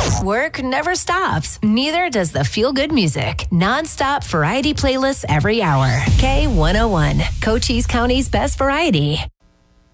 Work never stops. Neither does the feel-good music. Non-stop variety playlists every hour. K101, Cochise County's best variety.